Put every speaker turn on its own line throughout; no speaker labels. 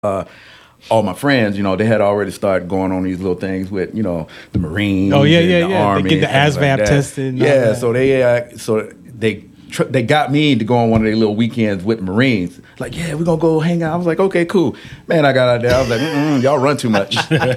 all my friends, they had already started going on these little things with, the Marines.
Oh, yeah,
and
yeah,
the
yeah.
Army
They get the
and things
ASVAB
that.
tested. And
Yeah,
all that.
so they got me to go on one of their little weekends with Marines. Like, yeah, we're gonna go hang out. I was like, okay, cool. Man, I got out there. I was like, y'all run too much.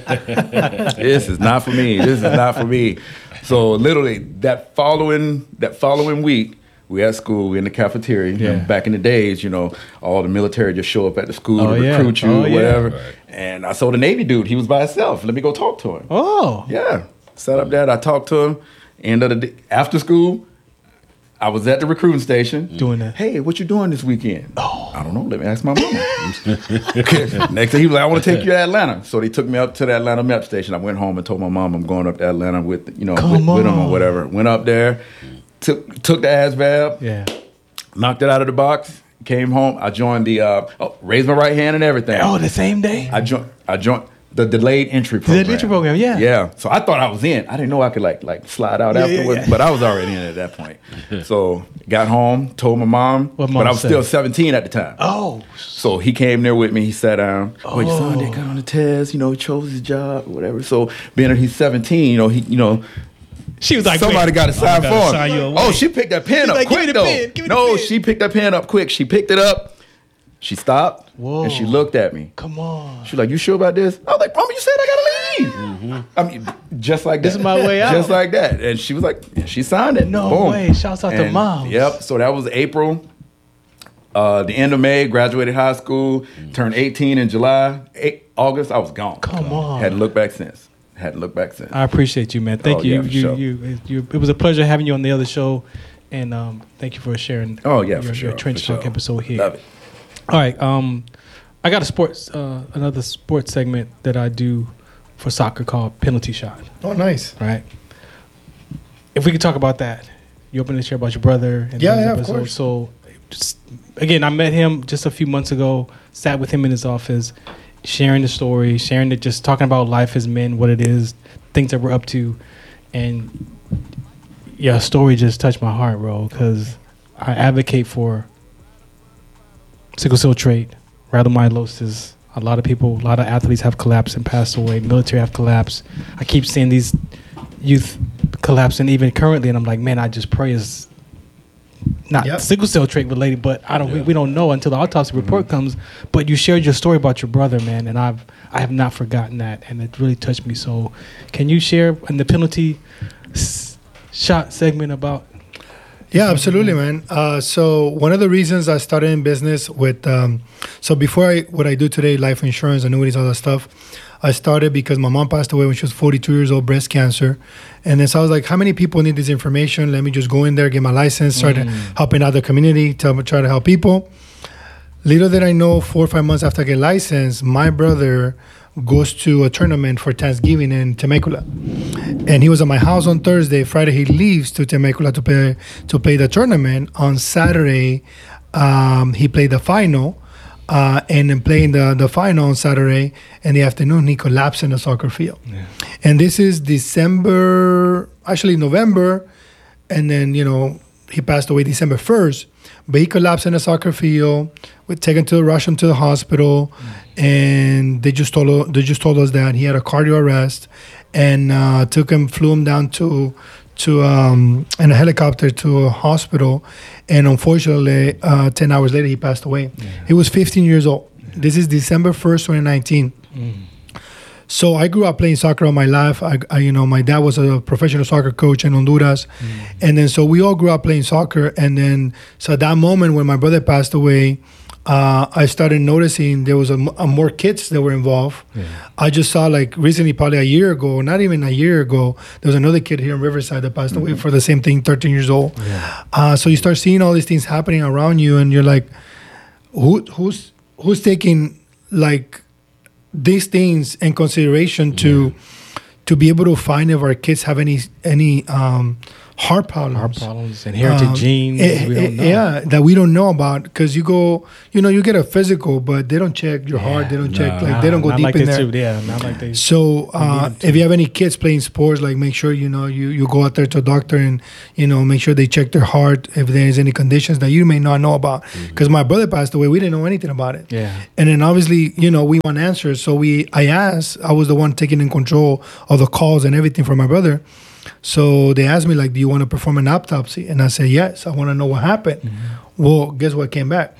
This is not for me. This is not for me. So literally that following week, we at school, we in the cafeteria.
Yeah.
Back in the days, all the military just show up at the school to
yeah.
recruit you
Oh,
or
yeah.
whatever.
Right.
And I saw the Navy dude. He was by himself. Let me go talk to him.
Oh.
Yeah. Sat up there. I talked to him. End of the day, after school, I was at the recruiting station.
Doing that.
Hey, what you doing this weekend? Oh. I don't know. Let me ask my mama. Next thing he was like, I want to take you to Atlanta. So they took me up to the Atlanta MEP station. I went home and told my mom I'm going up to Atlanta with with him or whatever. Went up there, took the ASVAB,
Yeah.
knocked it out of the box, came home. I joined the raised my right hand and everything.
Oh, the same day?
I joined the delayed entry program.
Delayed entry program, yeah.
Yeah. So I thought I was in. I didn't know I could like slide out afterwards,
yeah.
but I was already in at that point. So got home, told my mom,
What mom
but I was
said?
still 17 at the time.
Oh.
So he came there with me. He sat down. Oh, your son did good on the test. He chose his job, whatever. So being that he's 17,
She was like,
somebody
wait,
got to sign
gotta
for
sign you
him.
away.
Oh, she picked that pen up
like, give me
quick
the
though.
pen, give me the
No,
pen.
she picked that pen up quick. She picked it up. She stopped.
Whoa.
And she looked at me.
Come on.
She was like, you sure about this? I was like, Mama, you said I gotta leave. I mean, just like that.
This is my way out.
Just like that. And she was like, and she signed it.
No
Boom.
way. Shouts out to
And,
moms.
Yep. So that was April. The end of May, graduated high school, turned 18 in July. August, I was gone.
Come on.
Hadn't looked back since.
I appreciate you, man. Thank
Oh,
you.
yeah, for sure.
It was a pleasure having you on the other show. And thank you for sharing
Oh, yeah, for
your
sure.
Trench
for
Talk
sure.
episode here.
Love it.
All right. I got another sports segment that I do for soccer called Penalty Shot.
Oh, nice.
Right. If we could talk about that, you opened to share about your brother. And
Yeah,
those
yeah, of
episodes.
course.
So, again, I met him just a few months ago. Sat with him in his office, sharing the story, just talking about life as men, what it is, things that we're up to, and your story just touched my heart, bro. Because I advocate for sickle cell trait, rhabdomyolysis. A lot of athletes have collapsed and passed away. Military have collapsed. I keep seeing these youth collapsing even currently, and I'm like, man, I just pray it's not
Yep.
sickle cell trait related, but we don't know until the autopsy report comes. But you shared your story about your brother, man, and I have not forgotten that, and it really touched me. So, can you share in the penalty shot segment about?
Yeah, absolutely, man. So one of the reasons I started in business with, so before what I do today, life insurance, annuities, all that stuff, I started because my mom passed away when she was 42 years old, breast cancer. And then so I was like, how many people need this information? Let me just go in there, get my license, start helping out the community, try to help people. Little did I know, 4 or 5 months after I get licensed, my brother goes to a tournament for Thanksgiving in Temecula. And he was at my house on Thursday. Friday, he leaves to Temecula to play the tournament. On Saturday, he played the final. And then playing the final on Saturday in the afternoon, he collapsed in the soccer field. Yeah. And this is November. And then, he passed away December 1st. But he collapsed in the soccer field. We rushed him to the hospital, and they just told us that he had a cardio arrest, and flew him down to in a helicopter to a hospital, and unfortunately, 10 hours later he passed away. Yeah. He was 15 years old. Yeah. This is December 1st, 2019. So I grew up playing soccer all my life. My dad was a professional soccer coach in Honduras. And then so we all grew up playing soccer. And then so at that moment when my brother passed away, I started noticing there was more kids that were involved. Yeah. I just saw recently, probably a year ago, not even a year ago, there was another kid here in Riverside that passed away for the same thing, 13 years old. Yeah. So you start seeing all these things happening around you, and you're like, who's taking these things in consideration to be able to find if our kids have any heart problems.
Heart problems, inherited genes. We don't know.
Yeah, that we don't know about, because you go, you get a physical, but they don't check your heart. They don't check, they don't go
not
deep
like
in
they
there.
do. Yeah, not like they.
So if you have any kids playing sports, like make sure you go out there to a doctor and make sure they check their heart if there's any conditions that you may not know about. Because my brother passed away, we didn't know anything about it.
Yeah.
And then obviously we want answers, so I was the one taking in control of the calls and everything for my brother. So they asked me, like, do you want to perform an autopsy? And I said yes. I want to know what happened. Well, guess what came back?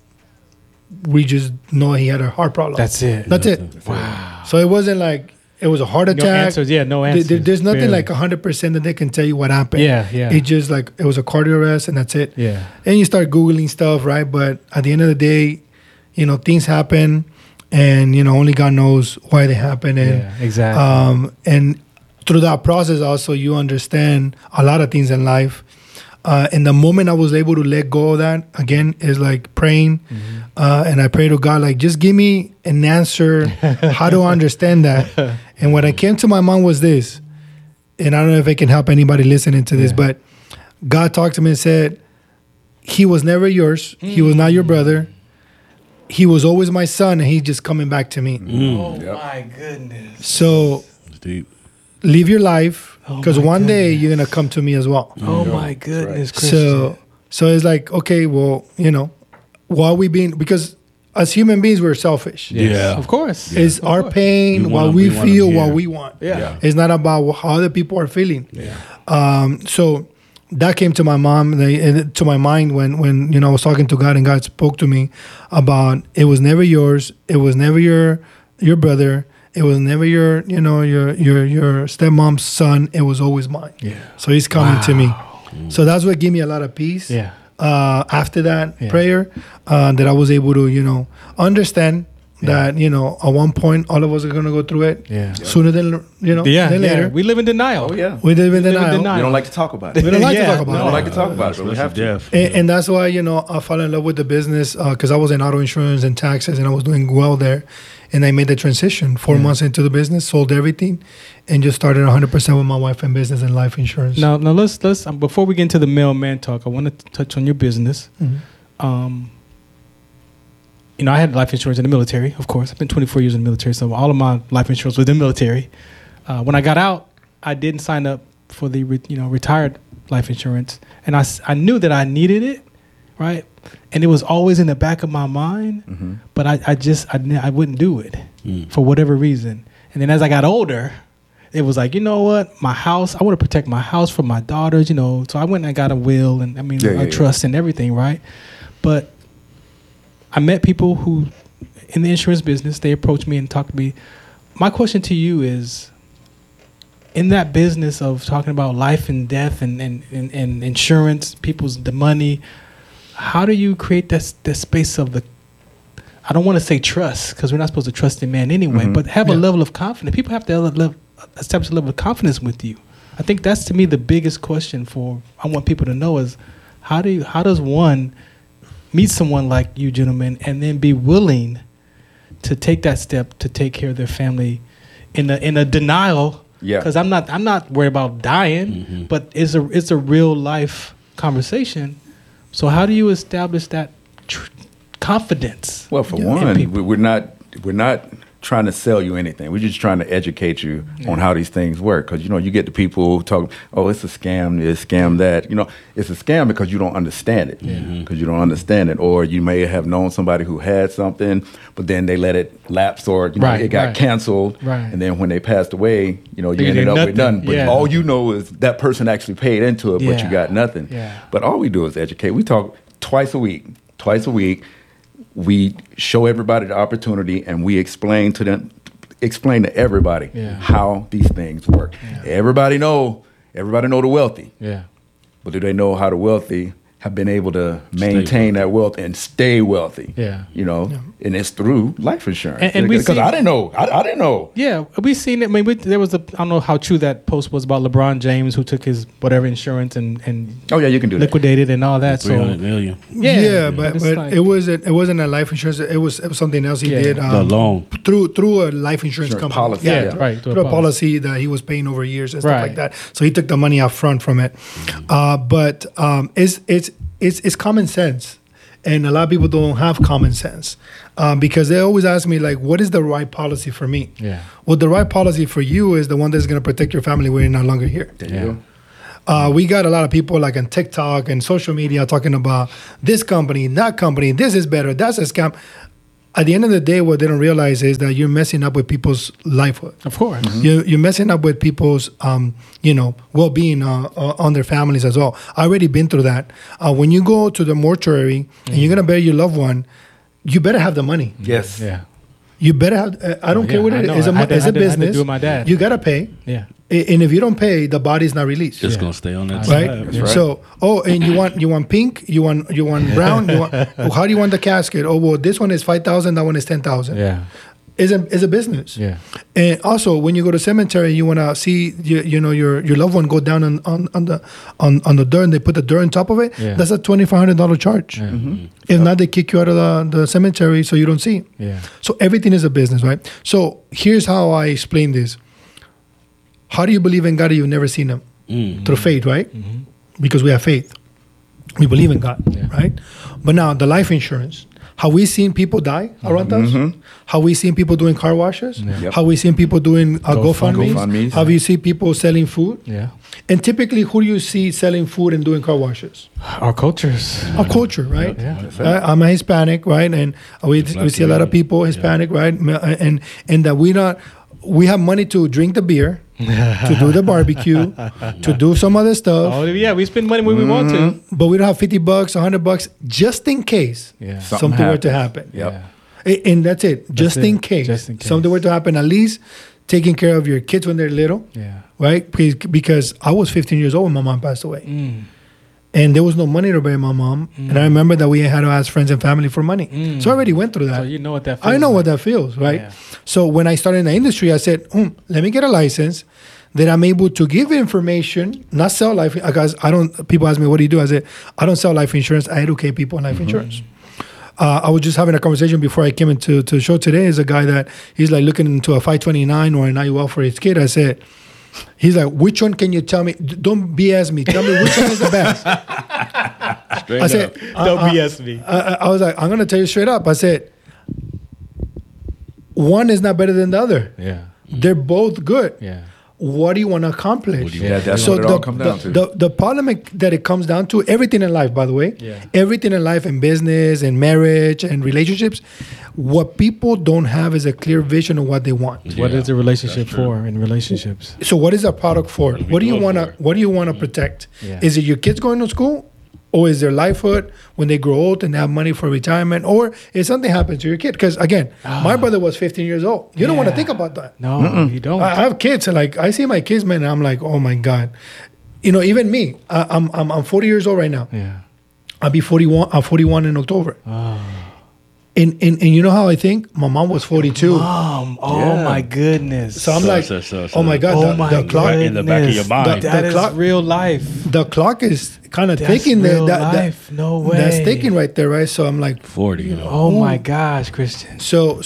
We just know he had a heart problem.
That's it.
That's it.
Wow.
So it wasn't like it was a heart attack.
No answers. Yeah, no answers.
There's nothing
Really.
like 100% that they can tell you what happened.
Yeah.
It just like it was a cardio arrest and that's it.
Yeah.
And you start Googling stuff, right? But at the end of the day, things happen, and only God knows why they happen. And
Yeah, exactly.
and through that process, also you understand a lot of things in life. And the moment I was able to let go of that, again, is like praying. And I pray to God, like, just give me an answer how to understand that. And what I came to my mind was this, and I don't know if it can help anybody listening to this, but God talked to me and said, he was never yours. He was not your brother. He was always my son, and he's just coming back to me.
My goodness.
So
Deep.
live your life, because
my
one day
goodness.
you're going to come to me as well.
Oh my goodness, Christian.
So it's like, okay, well, while we being, because as human beings, we're selfish.
Yes,
Yeah.
of course.
It's our pain,
We
what
wanna-
we
we wanna
feel,
hear.
what we want.
Yeah.
It's not about how other people are feeling. So that came to my mom, to my mind when I was talking to God, and God spoke to me about it was never yours, it was never your brother, it was never your stepmom's son, it was always mine.
Yeah.
So he's coming to me. So that's what gave me a lot of peace.
Yeah.
After that
Yeah.
prayer, that I was able to understand that at one point all of us are gonna go through it.
Yeah.
Sooner than than later.
We live in denial.
Oh yeah.
We live in
live in
denial.
denial.
We don't like to talk about it.
We don't like to
Yeah,
talk about
We
it.
don't like to talk about it, but we have to.
Death.
And that's why I fell in love with the business, because I was in auto insurance and taxes, and I was doing well there, and I made the transition 4 months into the business, sold everything, and just started 100% with my wife in business and life insurance.
Now let's before we get into the mailman talk, I want to touch on your business. I had life insurance in the military, of course. I've been 24 years in the military, so all of my life insurance was in the military. When I got out, I didn't sign up for the retired life insurance, and I knew that I needed it, right? And it was always in the back of my mind, but I wouldn't do it for whatever reason. And then as I got older, it was like, you know what, my house, I want to protect my house for my daughters, so I went and I got a will and a trust and everything, right? But I met people who, in the insurance business, they approached me and talked to me. My question to you is, in that business of talking about life and death and insurance, the money, how do you create that space of I don't want to say trust, because we're not supposed to trust in man anyway, but have a level of confidence. People have to establish a level of confidence with you. I think that's, to me, the biggest question I want people to know is, how does one meet someone like you gentlemen and then be willing to take that step to take care of their family in a denial?
Yeah.
Because I'm not worried about dying, but it's a real life conversation. So how do you establish that confidence?
Well, for
in
one,
people?
we're not trying to sell you anything. We're just trying to educate you on how these things work. Because you get the people talking, oh, it's a scam, this, scam that. It's a scam because you don't understand it. Because you don't understand it, or you may have known somebody who had something, but then they let it lapse, or it got canceled, and then when they passed away, you ended up with nothing. But all you know is that person actually paid into it, but you got nothing.
Yeah.
But all we do is educate. We talk twice a week. We show everybody the opportunity, and we explain to everybody how these things work.
Yeah.
Everybody know the wealthy,
Yeah.
but do they know how the wealthy have been able to maintain that wealth and stay wealthy?
Yeah.
And it's through life insurance.
And we
because
see-
I didn't know. I didn't know.
Yeah, we seen it. I mean, there was I don't know how true that post was about LeBron James, who took his whatever insurance and
Oh yeah, you can do that.
liquidated and all that. So
300 million.
Yeah, but
it's like-
it wasn't a life insurance. It was something else he did.
The loan.
through a life insurance company.
Policy,
Yeah,
yeah.
right.
Through a policy that he was paying over years and stuff
Right.
like that. So he took the money up front from it. But it's common sense. And a lot of people don't have common sense because they always ask me, like, what is the right policy for me?
Yeah.
Well, the right policy for you is the one that's going to protect your family when you're no longer here.
There
Yeah.
you go.
We got a lot of people like on TikTok and social media talking about this company, that company, this is better, that's a scam. At the end of the day, what they don't realize is that you're messing up with people's livelihood.
Of course.
You're messing up with people's, well-being on their families as well. I already been through that. When you go to the mortuary and you're gonna bury your loved one, you better have the money.
Yes.
Yeah.
You better have. I don't care what
I
it
know.
is.
I had to-
It's
I
a
had to
business.
do it with my dad.
You gotta pay,
Yeah.
and if you don't pay, the body's not released.
It's
Yeah.
gonna stay on that
Right?
slab.
That's right.
So, and you want pink, you want brown, how do you want the casket? Oh, well, this one is 5,000, that one is 10,000.
Yeah.
It's a business.
Yeah.
And also, when you go to cemetery, you want to see your loved one go down on the dirt, and they put the dirt on top of it.
Yeah.
That's a $2,500 charge.
Yeah.
If not, they kick you out of the cemetery so you don't see.
Yeah.
So everything is a business, right? So here's how I explain this. How do you believe in God if you've never seen Him? Through faith, right? Because we have faith. We believe in God,
Yeah.
right? But now the life insurance. Have we seen people die around us? Have we seen people doing car washes?
Yep.
Have we seen people doing GoFundMes?
GoFundMes.
Have you seen people selling food?
Yeah.
And typically, who do you see selling food and doing car washes?
Our cultures.
Our culture, right?
Yeah.
I'm a Hispanic, right? And we see a lot of people Hispanic, right? And that we have money to drink the beer, to do the barbecue, to do some other stuff,
Oh yeah, we spend money when we want to.
but we don't have $50, $100 just in case
Yeah.
something were to happen.
Yep.
Yeah.
And that's it. Just
it.
in case.
Just in case.
Something were to happen. At least taking care of your kids when they're little,
Yeah.
right? Because I was 15 years old when my mom passed away. And there was no money to bury my mom. And I remember that we had to ask friends and family for money. So I already went through that.
So you know what that feels
I know
like.
what that feels, right?
Yeah.
So when I started in the industry, I said, let me get a license that I'm able to give information, not sell life. Because people ask me, what do you do? I said, I don't sell life insurance. I educate people on life insurance. I was just having a conversation before I came into the show today. Is a guy that he's like looking into a 529 or an IUL for his kid. I said, he's like, which one can you tell me? Don't BS me. Tell me which one is the best.
Straight
I said,
up.
Don't BS me.
I was like, I'm going to tell you straight up. I said, one is not better than the other.
Yeah.
They're both good.
Yeah.
What do you want to accomplish?
Yeah, that's what it all comes down to.
The problem that it comes down to, everything in life, by the way,
Yeah.
everything in life, in business, in marriage, and relationships, what people don't have is a clear vision of what they want.
What
Yeah,
is a relationship
that's true.
for in relationships?
So, what is a product for?
What do we
What do you
go
want to?
for?
What do you want to protect?
Yeah.
Is it your kids going to school, or is their livelihood when they grow old and they have money for retirement, or if something happens to your kid? Because again, my brother was 15 years old. You don't want to
Yeah.
think about that.
No, you don't.
I have kids, and like I see my kids, man, and I'm like, oh my god, even me. I'm 40 years old right now.
yeah.
I'll be 41. I'm 41 in October. And you know how I think? My mom was 42.
Oh
Yeah.
my goodness.
So I'm like,
So-
oh my god,
oh
the
my
clock,
goodness.
in the back of your mind.
That
The
is
clock-
real life.
the clock is kind of
That's
ticking there.
real life. No way.
That's ticking right there, right? So I'm like,
40, you know.
Oh my gosh, Christian.
so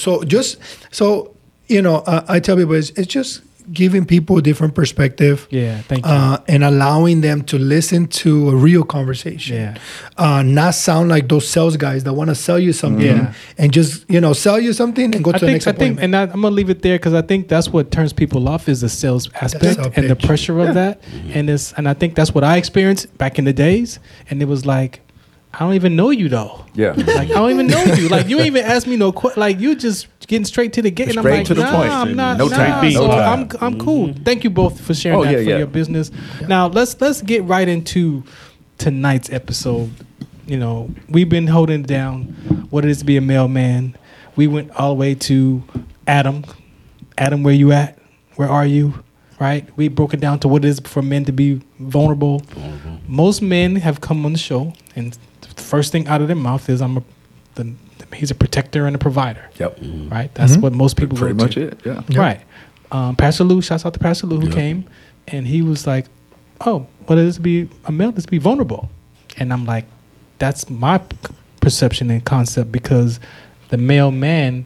I tell people it's just giving people a different perspective.
Yeah, thank you.
And allowing them to listen to a real conversation.
Yeah.
Not sound like those sales guys that want to sell you something
Yeah.
and just, sell you something and go to the next appointment.
and I'm gonna leave it there because I think that's what turns people off is the sales aspect
sales
and the
pitch.
pressure of that, and I think that's what I experienced back in the days, and it was like, I don't even know you though.
Yeah.
Like I don't even know you. Like you ain't even ask me no like you just getting straight to the gate. And I'm
Straight
like,
to the
nah,
point.
I'm not.
No
nah.
time.
So
No
I'm
time.
cool. Thank you both for sharing
Oh,
that
yeah,
for
yeah.
your business. Now let's get right into tonight's episode. We've been holding it down what it is to be a mailman. We went all the way to Adam. Adam, where you at? Where are you? Right? We broke it down to what it is for men to be vulnerable. Most men have come on the show, and the first thing out of their mouth is, he's a protector and a provider.
Yep.
Right? That's what most people
Pretty
go
much
to.
it. Yeah.
Right. Pastor Lou, shouts out to Pastor Lou who
Yep.
came, and he was like, oh, what is it to be a male? Is to be vulnerable. And I'm like, that's my perception and concept, because the male man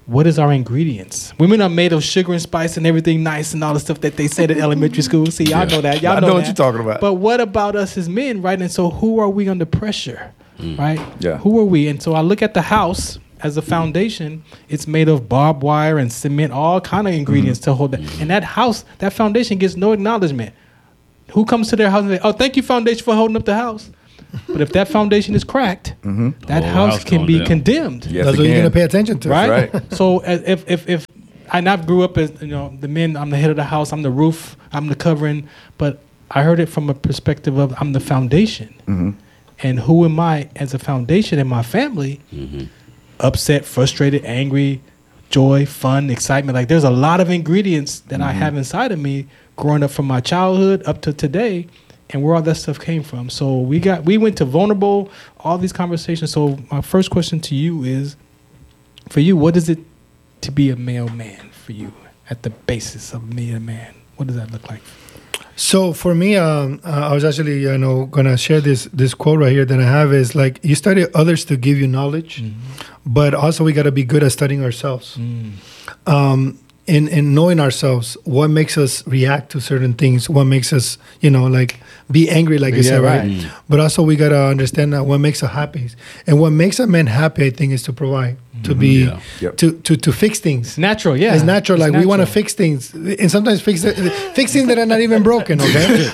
what is our ingredients? Women are made of sugar and spice and everything nice and all the stuff that they said in elementary school. See, y'all know that. Y'all
I know
that.
what you're talking about.
But what about us as men, right? And so who are we under pressure, right?
Yeah.
Who are we? And so I look at the house as a foundation. It's made of barbed wire and cement, all kind of ingredients to hold that. And that house, that foundation gets no acknowledgement. Who comes to their house and say, "Oh, thank you, foundation, for holding up the house"? But if that foundation is cracked, that house can be condemned.
Yes,
That's what you're gonna pay attention to,
Right?
Right.
So if I grew up as, the men, I'm the head of the house, I'm the roof, I'm the covering, but I heard it from a perspective of I'm the foundation. And who am I as a foundation in my family? Upset, frustrated, angry, joy, fun, excitement. Like there's a lot of ingredients that I have inside of me growing up from my childhood up to today, and where all that stuff came from. So we went to vulnerable, all these conversations. So my first question to you is, for you, what is it to be a male man for you at the basis of being a man? What does that look like?
So for me, I was actually, gonna share this quote right here that I have is like, you study others to give you knowledge, but also we got to be good at studying ourselves. In knowing ourselves, what makes us react to certain things, what makes us, be angry, like you said, right? But also we got to understand that what makes us happy. And what makes a man happy, I think, is to provide, to be, to fix things.
It's natural, yeah.
It's natural.
It's
like we want to
natural.
fix things, and sometimes fix things that are not even broken. Okay,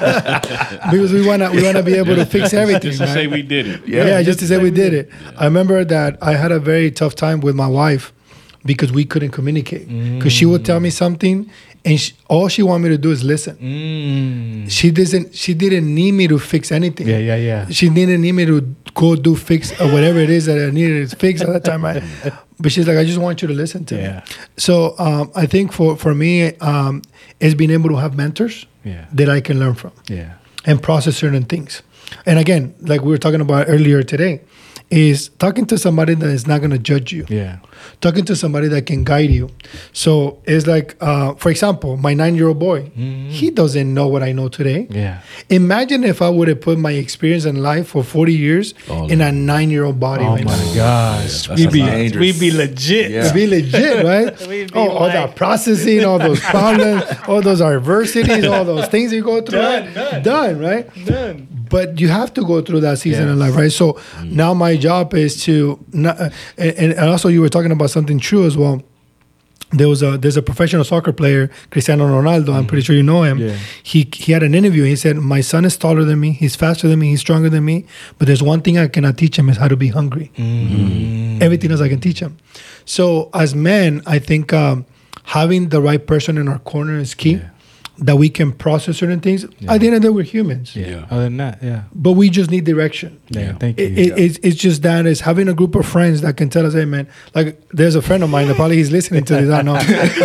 because we wanna be able to fix everything.
Just to
right?
say we did it.
Yeah, just to say we did it. I remember that I had a very tough time with my wife because we couldn't communicate. Because she would tell me something, and all she wanted me to do is listen. She didn't need me to fix anything.
Yeah.
She didn't need me to go fix or whatever it is that I needed to fix at that time, right? But she's like, I just want you to listen to me. So I think for me, it's being able to have mentors that I can learn from and process certain things. And again, like we were talking about earlier today, is talking to somebody that is not going to judge you. Talking to somebody that can guide you. So it's like, for example, my 9-year-old boy, he doesn't know what I know today. Imagine if I would have put my experience in life for 40 years in a 9-year-old body.
Oh
right
my
now.
gosh.
Yeah,
We'd
dangerous.
be legit.
Yeah.
To be legit, right?
We'd be
all that processing, all those problems, all those adversities, all those things you go through. Done, right?
Done.
But you have to go through that season in life, right? So now my job is to, and also you were talking about something true as well. There's a professional soccer player, Cristiano Ronaldo. I'm pretty sure you know him.
Yeah.
He had an interview. He said, "My son is taller than me. He's faster than me. He's stronger than me. But there's one thing I cannot teach him is how to be hungry. Everything else I can teach him." So as men, I think having the right person in our corner is key. That we can process certain things. At the end of the day, we're humans.
Other than that,
But we just need direction.
Thank you.
It's just that is having a group of friends that can tell us, hey man, like there's a friend of mine that probably he's listening to this. I know.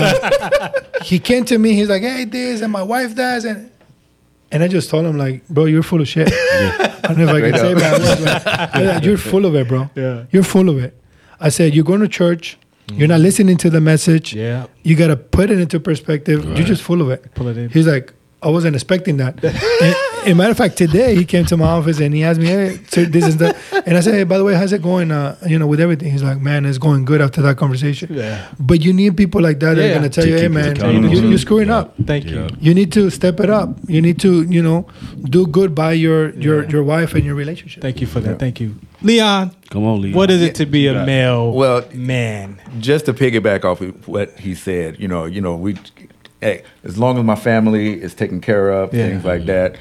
He came to me. He's like, hey, this and my wife does, and I just told him like, bro, you're full of shit. I don't know if I can say that. You're full of it, bro. You're full of it. I said, you're going to church. You're not listening to the message. You got to put it into perspective. You're just full of it.
Pull it in.
He's like, I wasn't expecting that. And, a matter of fact, today he came to my office and he asked me, hey, so this is that. And I said, hey, by the way, how's it going, with everything? He's like, man, it's going good after that conversation. But you need people like that that are going to tell you, hey, man, you're screwing up.
Thank you.
You need to step it up. You need to, do good by your wife and your relationship.
Thank you for that. Thank you. Leon,
Come on, Leon.
what is it to be a male
Well,
man?
Just to piggyback off of what he said, we, as long as my family is taken care of, things like that,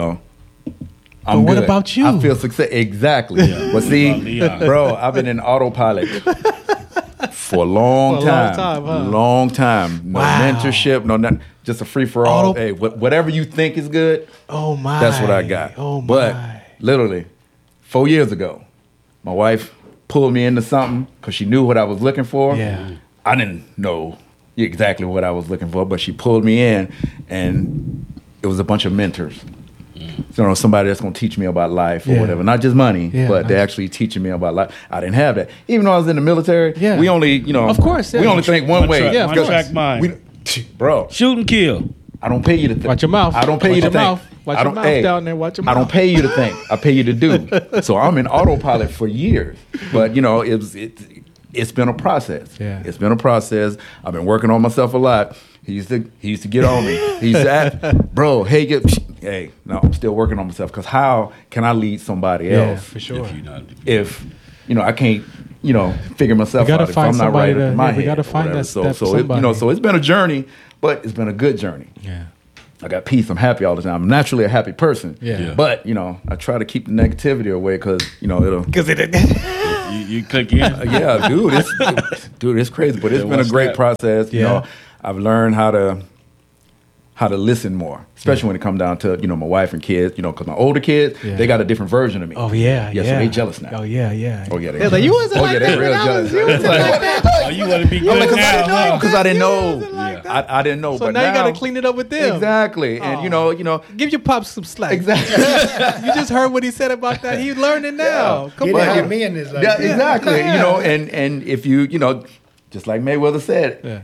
I'm
what
good.
about you?
I feel success. Exactly. Well, see, bro, I've been in autopilot for a long time. Long time. No mentorship, no nothing. Just a free for all. Hey, whatever you think is good,
Oh my.
that's what I got.
Oh my.
But literally, 4 years ago, my wife pulled me into something because she knew what I was looking for. I didn't know exactly what I was looking for, but she pulled me in, and it was a bunch of mentors. Somebody that's going to teach me about life or whatever. Not just money, but they're actually teaching me about life. I didn't have that. Even though I was in the military, we only,
Of course,
we only think one way.
One track mind.
Bro,
Shoot and kill.
I don't pay you to think.
Watch your mouth.
I don't pay
Watch
you to
your
think.
mouth. Watch your mouth down there. Watch your
I don't
mouth.
pay you to think. I pay you to do. So I'm in autopilot for years. But it's been a process.
Yeah.
It's been a process. I've been working on myself a lot. He used to get on me. He used to ask, bro, hey, no, I'm still working on myself, because how can I lead somebody else
for sure.
if I can't, figure myself
gotta
out if
find
I'm not
somebody
right in my head.
we gotta find
or whatever.
that
so
somebody.
so it's been a journey, but it's been a good journey.
Yeah.
I got peace. I'm happy all the time. I'm naturally a happy person.
Yeah.
But, I try to keep the negativity away, because, it'll.
Because it.
You click in.
Yeah, dude, it's crazy. But it's been a great process.
Yeah.
I've learned how to listen more, especially when it comes down to, my wife and kids, because my older kids, they got a different version of me.
Oh, yeah.
So they jealous now.
Oh, yeah.
Oh, yeah.
They're like, you wasn't like
they
that
real
when I
jealous.
was- you wasn't like that.
Oh, you want to be good now?
Because I didn't know.
like
I didn't know.
So
but
now you got to clean it up with them.
Exactly. And,
Give your pops some slack.
exactly.
You just heard what he said about that. He's learning now. Come
He
on.
didn't have me in his life.
Yeah, exactly. And if you, just like Mayweather said,
Yeah.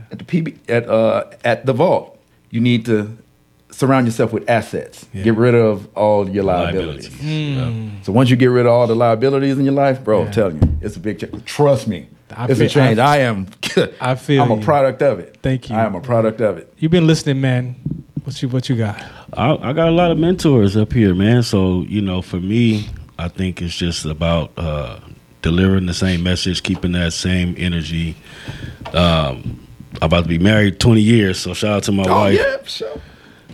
at the vault, you need to surround yourself with assets.
Yeah.
Get rid of all your liabilities. So once you get rid of all the liabilities in your life, bro, I'm telling you, it's a big change. Trust me, it's a change.
I feel
I'm a
you.
product of it.
Thank you.
I am a product of it.
You've been listening, man. What you got?
I got a lot of mentors up here, man. So, for me, I think it's just about delivering the same message, keeping that same energy. I'm about to be married 20 years, so shout out to my wife.
Yeah, for sure.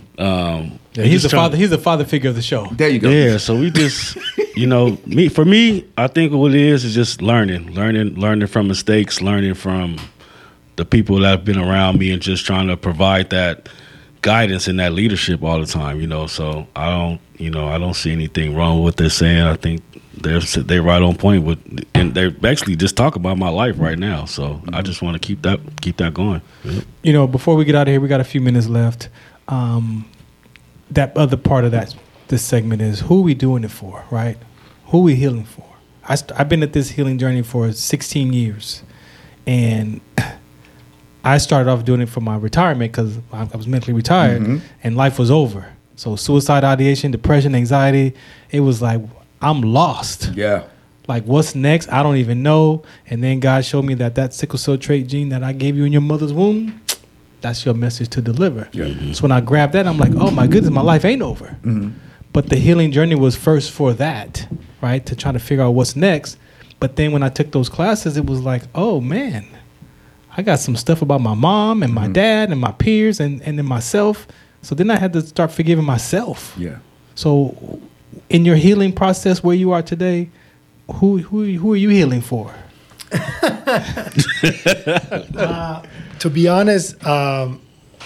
He's the father. He's the father figure of the show.
There you go.
Yeah, so we just, for me, I think what it is just learning from mistakes, learning from the people that have been around me, and just trying to provide that guidance and that leadership all the time. So I don't see anything wrong with what they're saying. I think they're right on point with, and they're actually just talking about my life right now. So I just want to keep that going. Yeah.
Before we get out of here, we got a few minutes left. That other part of this segment is who are we doing it for, right? Who are we healing for? I've been at this healing journey for 16 years, and I started off doing it for my retirement because I was mentally retired and life was over. So suicide ideation, depression, anxiety, it was like I'm lost.
Yeah.
Like, what's next? I don't even know. And then God showed me that sickle cell trait gene that I gave you in your mother's womb, that's your message to deliver.
Yeah.
So when I grabbed that, I'm like, oh my goodness, my life ain't over. But the healing journey was first for that, right? To try to figure out what's next. But then when I took those classes, it was like, oh man, I got some stuff about my mom and my dad and my peers and then myself. So then I had to start forgiving myself.
Yeah.
So in your healing process where you are today, who are you healing for?
To be honest, and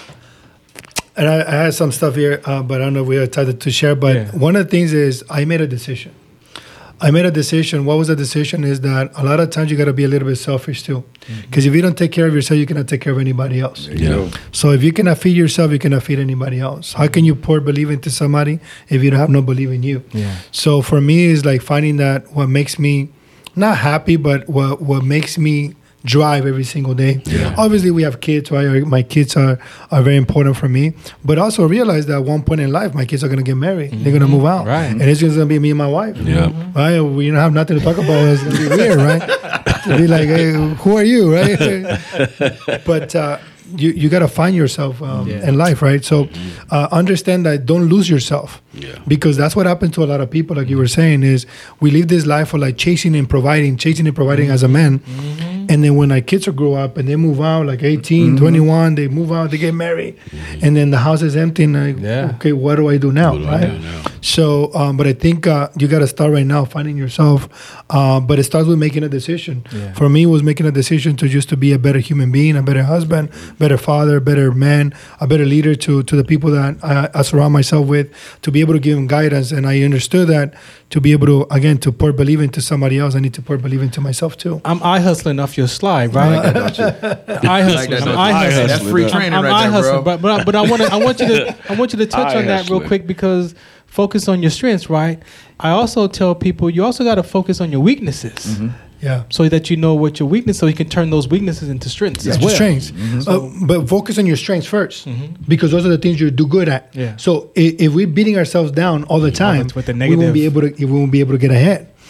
I had some stuff here, but I don't know if we have time to share. But one of the things is I made a decision. What was the decision is that a lot of times you got to be a little bit selfish too. Because if you don't take care of yourself, you cannot take care of anybody else. So if you cannot feed yourself, you cannot feed anybody else. How can you pour belief into somebody if you don't have no belief in you?
Yeah.
So for me, it's like finding that what makes me not happy, but what makes me drive every single day.
Yeah.
Obviously, we have kids, right? My kids are very important for me. But also realize that at one point in life, my kids are going to get married. They're going to move out.
Right.
And it's just going to be me and my wife.
Yeah.
Right? We don't have nothing to talk about. It's going to be weird, right? To be like, hey, who are you, right? But you got to find yourself in life, right? So understand that don't lose yourself.
Yeah.
Because that's what happens to a lot of people, like you were saying, is we live this life of like chasing and providing as a man. And then when our kids will grow up and they move out, like 18, 21, they move out, they get married. And then the house is empty and like, okay, what do I do now, right? So, but I think you got to start right now finding yourself. But it starts with making a decision.
Yeah.
For me, it was making a decision to be a better human being, a better husband, better father, better man, a better leader to the people that I surround myself with, to be able to give them guidance. And I understood that to be able to, again, to pour belief into somebody else, I need to pour belief into myself too.
I'm eye hustling off your slide, right? Eye hustling. I'm eye hustling.
That's free training
I'm
right
eye
there,
hustling,
bro.
but I want you to touch
Eye
on that real
hustling.
quick because focus on your strengths, right? I also tell people you also got to focus on your weaknesses.
Yeah.
So that you know what your weakness, so you can turn those weaknesses into strengths as well.
Strengths. But focus on your strengths first, because those are the things you do good at.
Yeah.
So if we're beating ourselves down all the time,
with the
we won't be
negative.
able to get ahead.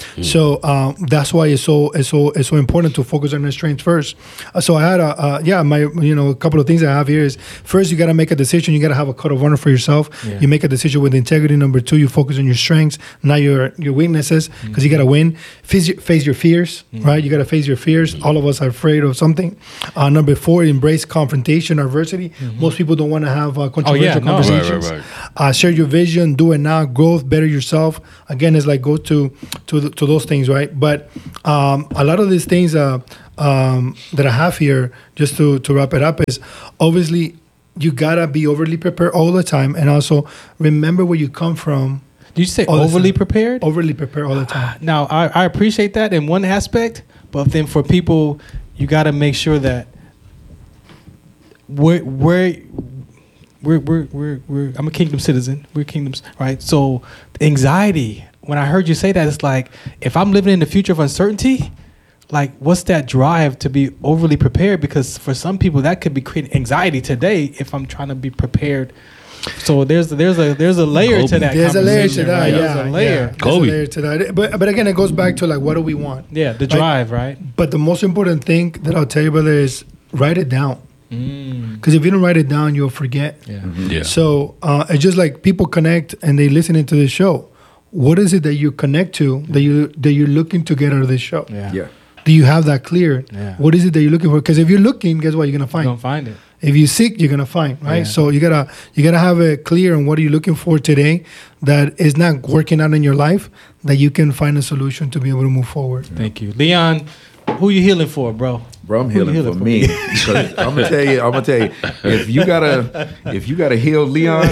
So that's why it's so important to focus on your strengths first. So I had a couple of things I have here is first you got to make a decision. You got to have a code of honor for yourself.
Yeah.
You make a decision with integrity. Number two, you focus on your strengths, not your weaknesses, because you got to win. Face your fears, right? You got to face your fears. All of us are afraid of something. Number four, embrace confrontation or adversity. Most people don't want to have controversial conversations.
Right.
Share your vision, do it now, growth, better yourself. Again, it's like go to those things, right? But a lot of these things that I have here, just to wrap it up, is obviously you gotta be overly prepared all the time, and also remember where you come from.
Did you say
all the
overly
time.
prepared?
Overly prepared all the time.
Now, I appreciate that in one aspect, but then for people, you got to make sure that we're I'm a kingdom citizen. We're kingdoms, right? So anxiety. When I heard you say that, it's like if I'm living in the future of uncertainty, like what's that drive to be overly prepared? Because for some people, that could be creating anxiety today. If I'm trying to be prepared. So there's a layer to that.
There's a layer to that.
Right?
Yeah,
there's a layer.
Yeah. There's a layer to that. But again, it goes back to like what do we want?
Yeah, the drive, right?
But the most important thing that I'll tell you, brother, is write it down. Because if you don't write it down, you'll forget.
Yeah.
Yeah.
So it's just like people connect and they listen into the show. What is it that you connect to that you're looking to get out of this show?
Yeah.
Do you have that clear?
Yeah.
What is it that you're looking for? Because if you're looking, guess what? You're gonna find.
You're gonna find it.
If you seek, you're gonna find, right?
Yeah.
So you gotta have it clear on what are you looking for today that is not working out in your life, that you can find a solution to be able to move forward.
Thank you, Leon. Who you healing for, bro?
Bro, I'm
Who you
healing for me. Because I'm gonna tell you, if you gotta heal Leon,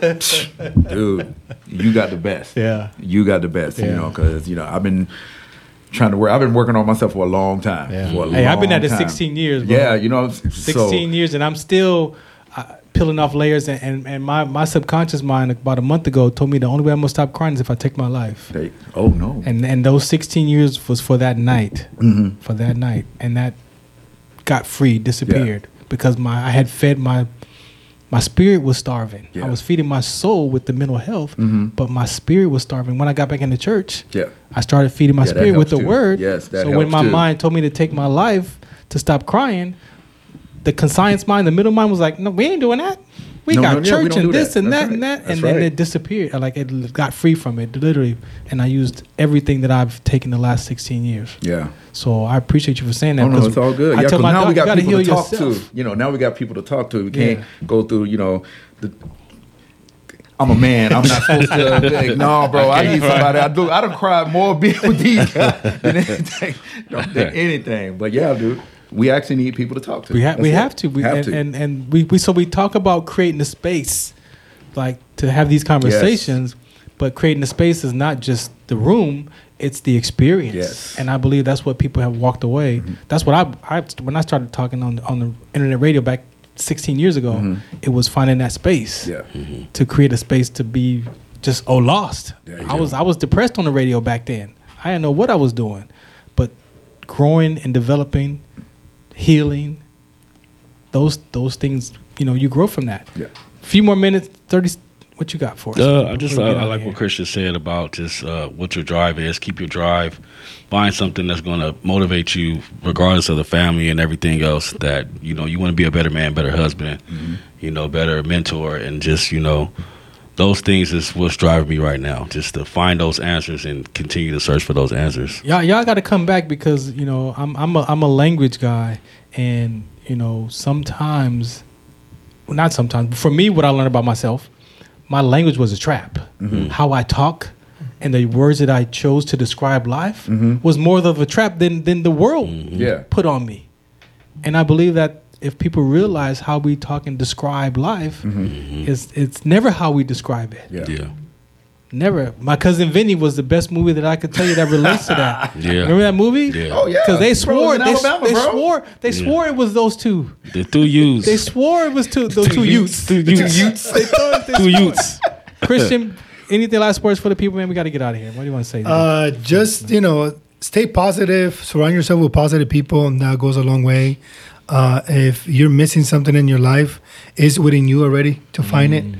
dude, you got the best.
Yeah.
You got the best.
Yeah.
You know, because I've been trying to work. I've been working on myself for a long time.
Yeah.
For a
Hey, I've been
long
at it
time.
16 years, bro.
Yeah,
16 years, and I'm still peeling off layers. And my subconscious mind about a month ago told me the only way I'm gonna stop crying is if I take my life.
Oh no.
And those 16 years was for that night, for that night, and that got free, disappeared because I had fed my spirit was starving.
Yeah.
I was feeding my soul with the mental health, but my spirit was starving. When I got back into church, I started feeding my
Yeah, that
spirit with the
helps too.
word.
Yes, that
so when
helps
my
too.
mind told me to take my life to stop crying, the conscience mind, the middle mind was like, no, we ain't doing that. We got
we
church
don't
and
do
this
that.
and
That's
that and
right.
that.
That's
And then
right.
it disappeared. Like it got free from it, literally. And I used everything that I've taken the last 16 years.
Yeah.
So I appreciate you for saying that.
Oh no, it's all good.
I
Yeah,
tell
because
my
now
dog,
we
you
got
gotta
people to
heal
talk
yourself.
to. Now we got people to talk to. We can't
Yeah.
go through. I'm a man. I'm not supposed to. Like, no, bro. I need somebody. I don't cry more being with these guys than anything. But yeah, dude, we actually need people to talk to.
We have
That's
to.
it. Have to.
And we talk about creating a space, like to have these conversations, but creating a space is not just the room; it's the experience.
Yes.
And I believe that's what people have walked away. That's what I when I started talking on the internet radio back 16 years ago. It was finding that space to create a space to be just lost.
There you
I
go.
was depressed on the radio back then. I didn't know what I was doing, but growing and developing, healing, those things, you grow from that.
Yeah.
A few more minutes, 30. What you got for us?
I like what Christian said about just what your drive is. Keep your drive. Find something that's going to motivate you, regardless of the family and everything else. That you want to be a better man, better husband, better mentor, and just those things is what's driving me right now. Just to find those answers and continue to search for those answers.
Y'all got to come back because I'm a language guy, and sometimes, well, not sometimes. But for me, what I learned about myself, my language was a trap. How I talk and the words that I chose to describe life was more of a trap than the world put on me. And I believe that if people realize how we talk and describe life, it's never how we describe it.
Yeah.
Never. My Cousin Vinny was the best movie that I could tell you that relates to that.
Yeah.
Remember that movie?
Yeah.
Oh yeah.
Because they
Bro,
swore,
in Alabama, bro.
they swore it was those two.
The two youths.
They swore it was those two youths.
Two youths.
They thought they
Two
swore.
youths.
Christian, anything last words for the people, man? We got to get out of here. What do you want to say?
Just stay positive. Surround yourself with positive people, and that goes a long way. If you're missing something in your life, it's within you already to find it.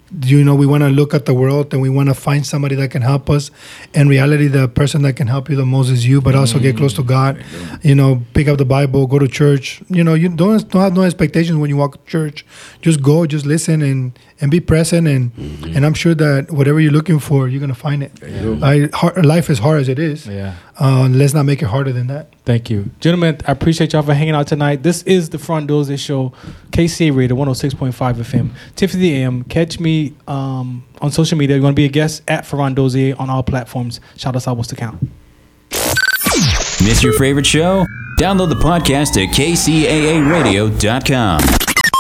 we want to look at the world and we want to find somebody that can help us. In reality, the person that can help you the most is you, but also get close to God. Pick up the Bible, go to church. You don't have no expectations when you walk to church. Just go, just listen and be present. And I'm sure that whatever you're looking for, you're going to find it. Life is hard as it is.
Yeah.
Let's not make it harder than that.
Thank you. Gentlemen, I appreciate y'all for hanging out tonight. This is the Front Doors Show, KCA Radio, 106.5 FM, 10:50 AM. Catch me on social media. You're going to be a guest at Ferran Dozier on all platforms. Shout us out. What's the count?
Miss your favorite show? Download the podcast at kcaaradio.com.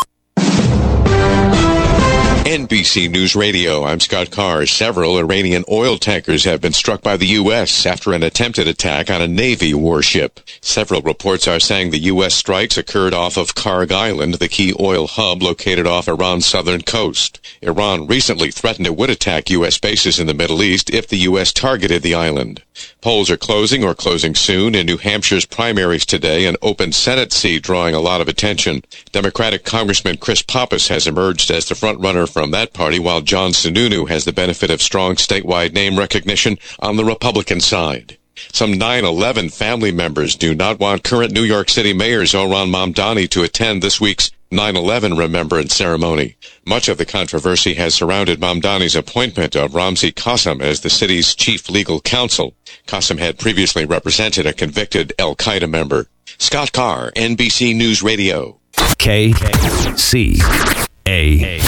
NBC News Radio, I'm Scott Carr. Several Iranian oil tankers have been struck by the U.S. after an attempted attack on a Navy warship. Several reports are saying the U.S. strikes occurred off of Karg Island, the key oil hub located off Iran's southern coast. Iran recently threatened it would attack U.S. bases in the Middle East if the U.S. targeted the island. Polls are closing or closing soon in New Hampshire's primaries today, an open Senate seat drawing a lot of attention. Democratic Congressman Chris Pappas has emerged as the front-runner from that party, while John Sununu has the benefit of strong statewide name recognition on the Republican side. Some 9/11 family members do not want current New York City Mayor Zohran Mamdani to attend this week's 9/11 remembrance ceremony. Much of the controversy has surrounded Mamdani's appointment of Ramzi Qassem as the city's chief legal counsel. Qassem had previously represented a convicted al-Qaeda member. Scott Carr, NBC News Radio.
KCAA.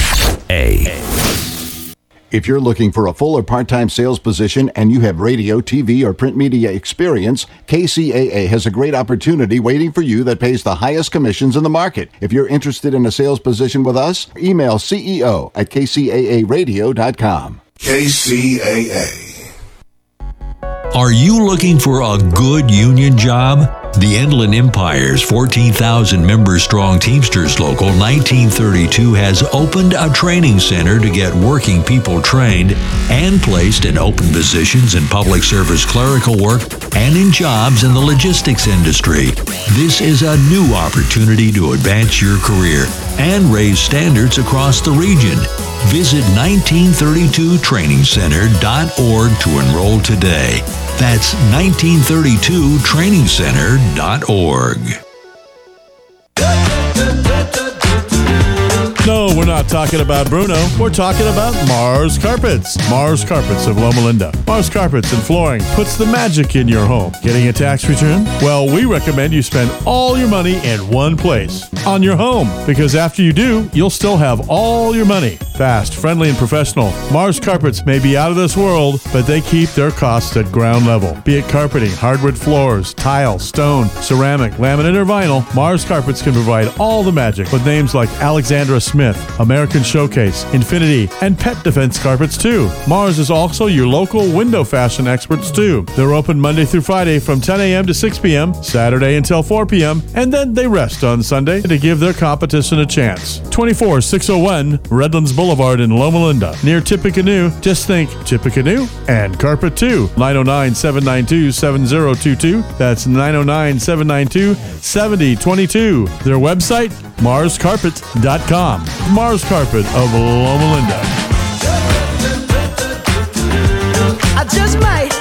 If you're looking for a full or part-time sales position and you have radio, TV, or print media experience, KCAA has a great opportunity waiting for you that pays the highest commissions in the market. If you're interested in a sales position with us, email CEO@kcaaradio.com.
KCAA.
Are you looking for a good union job? The Endlin Empire's 14,000-member-strong Teamsters Local 1932 has opened a training center to get working people trained and placed in open positions in public service clerical work and in jobs in the logistics industry. This is a new opportunity to advance your career and raise standards across the region. Visit 1932trainingcenter.org to enroll today. That's 1932trainingcenter.org.
No, we're not talking about Bruno. We're talking about Mars Carpets. Mars Carpets of Loma Linda. Mars Carpets and Flooring puts the magic in your home. Getting a tax return? Well, we recommend you spend all your money in one place, on your home, because after you do, you'll still have all your money. Fast, friendly, and professional. Mars Carpets may be out of this world, but they keep their costs at ground level. Be it carpeting, hardwood floors, tile, stone, ceramic, laminate, or vinyl, Mars Carpets can provide all the magic with names like Alexandra Smith, American Showcase, Infinity, and Pet Defense Carpets too. Mars is also your local window fashion experts too. They're open Monday through Friday from 10 a.m. to 6 p.m., Saturday until 4 p.m., and then they rest on Sunday to give their competition a chance. 24601 Redlands Boulevard in Loma Linda, near Tippecanoe. Just think Tippecanoe and Carpet 2. 909-792-7022. That's 909-792-7022. Their website, marscarpet.com. Mars Carpet of Loma Linda.
I just might.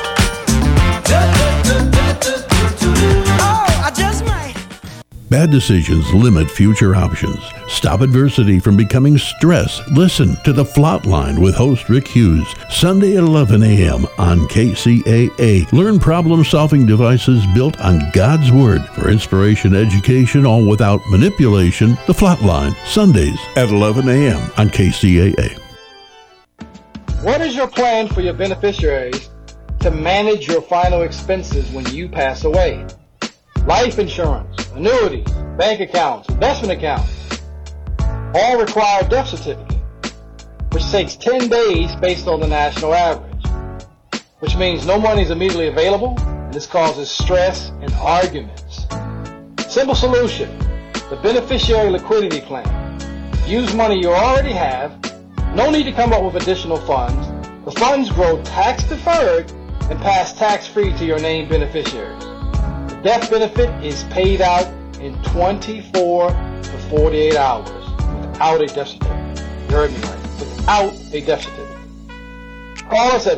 Oh, I just might.
Bad decisions limit future options. Stop adversity from becoming stress. Listen to The Flatline with host Rick Hughes, Sunday at 11 a.m. on KCAA. Learn problem-solving devices built on God's Word for inspiration, education, all without manipulation. The Flatline, Sundays at 11 a.m. on KCAA.
What is your plan for your beneficiaries to manage your final expenses when you pass away? Life insurance, annuities, bank accounts, investment accounts, all require a death certificate, which takes 10 days based on the national average, which means no money is immediately available, and this causes stress and arguments. Simple solution, the beneficiary liquidity plan. Use money you already have, no need to come up with additional funds. The funds grow tax deferred and pass tax-free to your named beneficiaries. The death benefit is paid out in 24 to 48 hours. Out a death certificate. You heard me right. without a death certificate. Call us at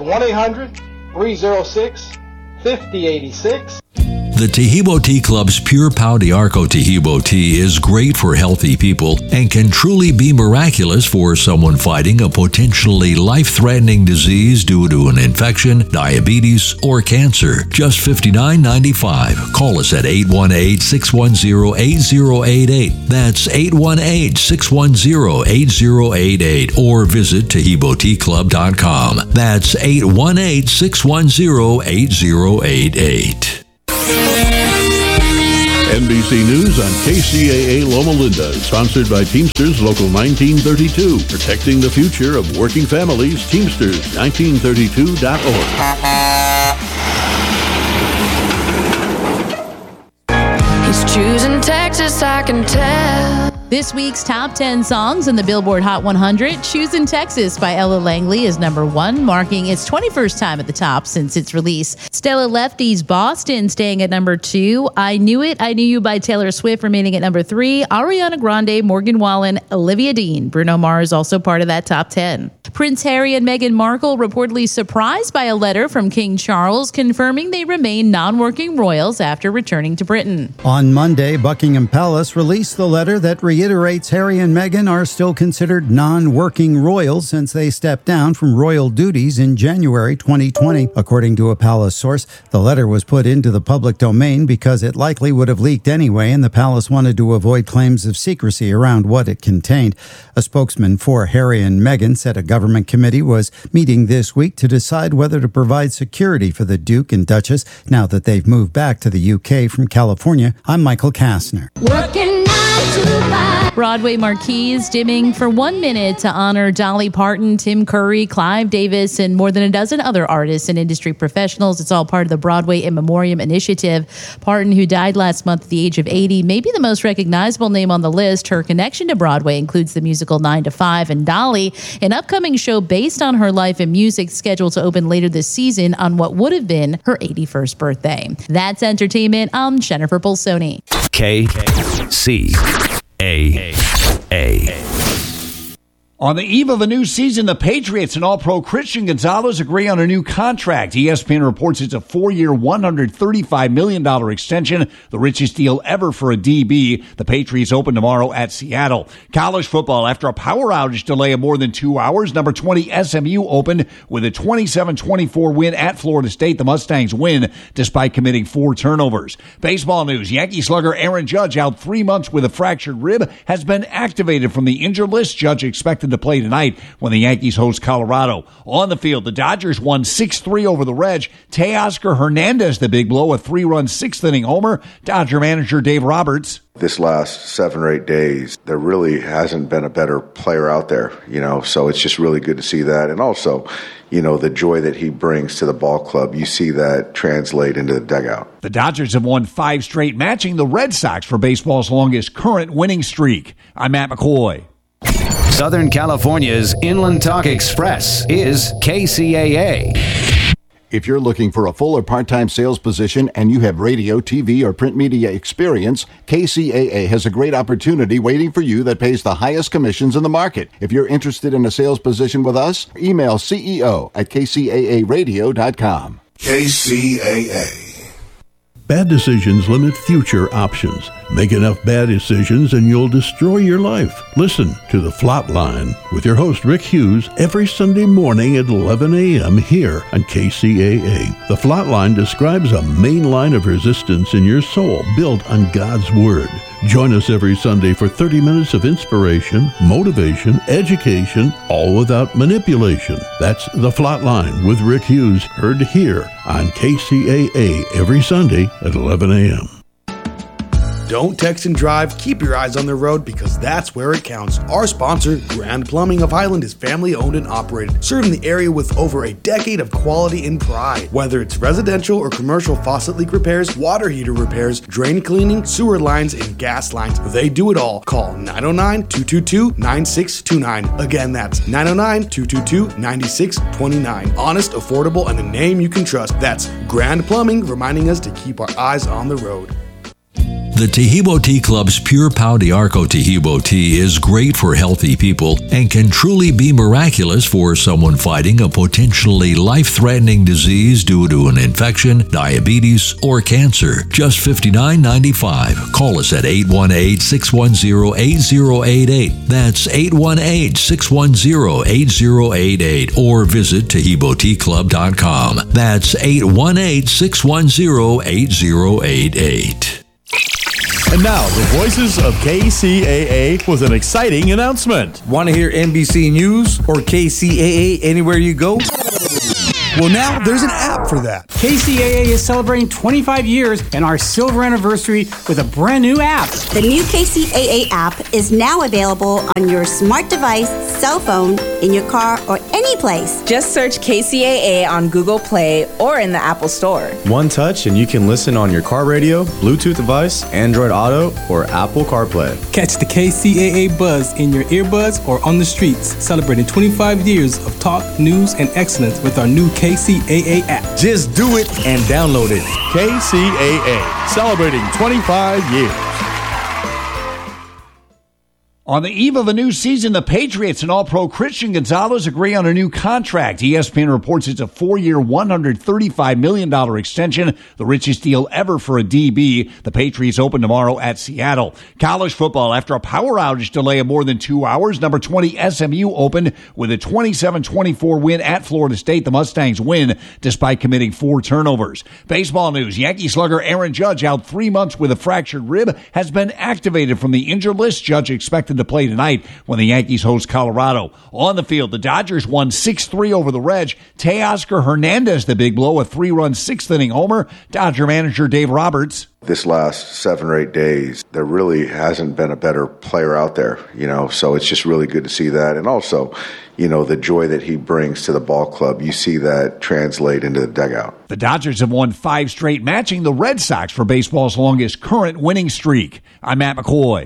1-800-306-5086.
The Tahibo Tea Club's Pure Pau de Arco Tahibo tea is great for healthy people and can truly be miraculous for someone fighting a potentially life-threatening disease due to an infection, diabetes, or cancer. Just $59.95. Call us at 818-610-8088. That's 818-610-8088. Or visit TahiboTeaClub.com. That's 818-610-8088.
NBC News on KCAA Loma Linda, sponsored by Teamsters Local 1932. Protecting the future of working families, Teamsters1932.org.
He's choosing Texas, I can tell.
This week's top 10 songs in the Billboard Hot 100, Choosing Texas by Ella Langley is number 1, marking its 21st time at the top since its release. Stella Lefty's Boston staying at number 2. I Knew It, I Knew You by Taylor Swift remaining at number 3. Ariana Grande, Morgan Wallen, Olivia Dean. Bruno Mars also part of that top 10. Prince Harry and Meghan Markle reportedly surprised by a letter from King Charles confirming they remain non-working royals after returning to Britain.
On Monday, Buckingham Palace released the letter that reiterates Harry and Meghan are still considered non-working royals since they stepped down from royal duties in January 2020. According to a palace source, the letter was put into the public domain because it likely would have leaked anyway, and the palace wanted to avoid claims of secrecy around what it contained. A spokesman for Harry and Meghan said a government committee was meeting this week to decide whether to provide security for the Duke and Duchess now that they've moved back to the UK from California. I'm Michael Kastner.
Working 9 to 5. Broadway marquees dimming for 1 minute to honor Dolly Parton, Tim Curry, Clive Davis, and more than a dozen other artists and industry professionals. It's all part of the Broadway In Memoriam initiative. Parton, who died last month at the age of 80, may be the most recognizable name on the list. Her connection to Broadway includes the musical 9 to 5 and Dolly, an upcoming show based on her life and music scheduled to open later this season on what would have been her 81st birthday. That's entertainment. I'm Jennifer Bolsoni.
KCAA.
On the eve of a new season, the Patriots and All-Pro Christian Gonzalez agree on a new contract. ESPN reports it's a 4-year, $135 million extension, the richest deal ever for a DB. The Patriots open tomorrow at Seattle. College football, after a power outage delay of more than 2 hours, number 20 SMU opened with a 27-24 win at Florida State. The Mustangs win despite committing 4 turnovers. Baseball news, Yankee slugger Aaron Judge, out 3 months with a fractured rib, has been activated from the injured list. Judge expected to play tonight when the Yankees host Colorado. On the field, the Dodgers won 6-3 over the Reds. Teoscar Hernandez, the big blow, a 3-run 6th-inning homer. Dodger manager Dave Roberts.
This last 7 or 8 days, there really hasn't been a better player out there, so it's just really good to see that. And also, the joy that he brings to the ball club, you see that translate into the dugout.
The Dodgers have won 5 straight, matching the Red Sox for baseball's longest current winning streak. I'm Matt McCoy.
Southern California's Inland Talk Express is KCAA.
If you're looking for a full or part-time sales position and you have radio, TV, or print media experience, KCAA has a great opportunity waiting for you that pays the highest commissions in the market. If you're interested in a sales position with us, email CEO@kcaaradio.com.
KCAA. Bad decisions limit future options. Make enough bad decisions and you'll destroy your life. Listen to The Flatline with your host Rick Hughes every Sunday morning at 11 a.m. here on KCAA. The Flatline describes a main line of resistance in your soul built on God's Word. Join us every Sunday for 30 minutes of inspiration, motivation, education, all without manipulation. That's The Flatline with Rick Hughes, heard here on KCAA every Sunday at 11 a.m.
Don't text and drive. Keep your eyes on the road because that's where it counts. Our sponsor, Grand Plumbing of Highland, is family owned and operated, serving the area with over a decade of quality and pride. Whether it's residential or commercial faucet leak repairs, water heater repairs, drain cleaning, sewer lines, and gas lines, they do it all. Call 909-222-9629. Again, that's 909-222-9629. Honest, affordable, and a name you can trust. That's Grand Plumbing, reminding us to keep our eyes on the road.
The Tahibo Tea Club's Pure Pau de Arco Tahibo tea is great for healthy people and can truly be miraculous for someone fighting a potentially life-threatening disease due to an infection, diabetes, or cancer. Just $59.95. Call us at 818-610-8088. That's 818-610-8088. Or visit TahiboTeaClub.com. That's 818-610-8088.
And now, the voices of KCAA with an exciting announcement.
Want to hear NBC News or KCAA anywhere you go?
Well, now there's an app for that.
KCAA is celebrating 25 years and our silver anniversary with a brand new app.
The new KCAA app is now available on your smart device, cell phone, in your car, or any place.
Just search KCAA on Google Play or in the Apple Store.
One touch and you can listen on your car radio, Bluetooth device, Android Auto, or Apple CarPlay.
Catch the KCAA buzz in your earbuds or on the streets, celebrating 25 years of talk, news, and excellence with our new KCAA app.
Just do it and download it.
KCAA, celebrating 25 years.
On the eve of a new season, the Patriots and All-Pro Christian Gonzalez agree on a new contract. ESPN reports it's a 4-year, $135 million extension, the richest deal ever for a DB. The Patriots open tomorrow at Seattle. College football, after a power outage delay of more than 2 hours, number 20 SMU opened with a 27-24 win at Florida State. The Mustangs win despite committing 4 turnovers. Baseball news, Yankee slugger Aaron Judge, out 3 months with a fractured rib, has been activated from the injured list. Judge expected to play tonight when the Yankees host Colorado. On the field, the Dodgers won 6-3 over the Reds. Teoscar Hernandez, the big blow, a 3-run 6th-inning homer. Dodger manager Dave Roberts.
This last 7 or 8 days, there really hasn't been a better player out there, so it's just really good to see that. And also, the joy that he brings to the ball club, you see that translate into the dugout.
The Dodgers have won 5 straight, matching the Red Sox for baseball's longest current winning streak. I'm Matt McCoy.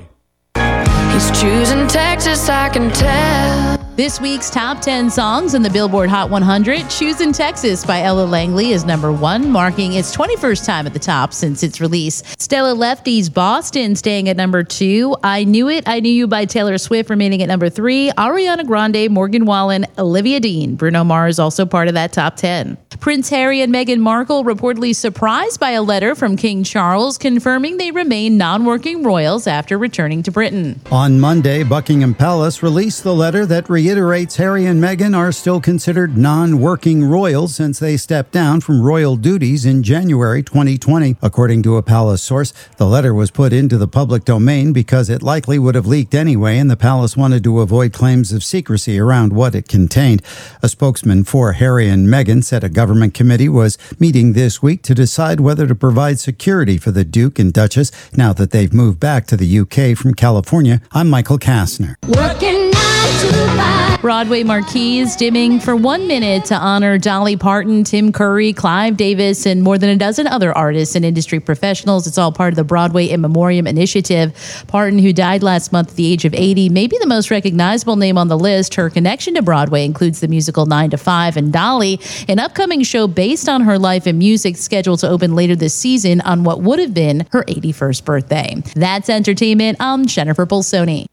He's choosing Texas, I can tell.
This week's top 10 songs in the Billboard Hot 100, Choosing Texas by Ella Langley is number 1, marking its 21st time at the top since its release. Stella Lefty's Boston staying at number 2. I Knew It, I Knew You by Taylor Swift remaining at number 3. Ariana Grande, Morgan Wallen, Olivia Dean. Bruno Mars also part of that top 10. Prince Harry and Meghan Markle reportedly surprised by a letter from King Charles confirming they remain non-working royals after returning to Britain.
On Monday, Buckingham Palace released the letter that reiterates Harry and Meghan are still considered non-working royals since they stepped down from royal duties in January 2020. According to a palace source, the letter was put into the public domain because it likely would have leaked anyway, and the palace wanted to avoid claims of secrecy around what it contained. A spokesman for Harry and Meghan said a government committee was meeting this week to decide whether to provide security for the Duke and Duchess now that they've moved back to the UK from California. I'm Michael Kastner.
Working 9 to 5. Broadway marquees dimming for 1 minute to honor Dolly Parton, Tim Curry, Clive Davis, and more than a dozen other artists and industry professionals. It's all part of the Broadway in Memoriam initiative. Parton, who died last month at the age of 80, may be the most recognizable name on the list. Her connection to Broadway includes the musical 9 to 5 and Dolly, an upcoming show based on her life and music scheduled to open later this season on what would have been her 81st birthday. That's entertainment. I'm Jennifer Bolsoni.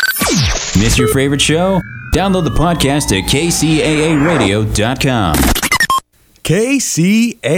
Miss your favorite show? Download the podcast at kcaaradio.com.
KCAA.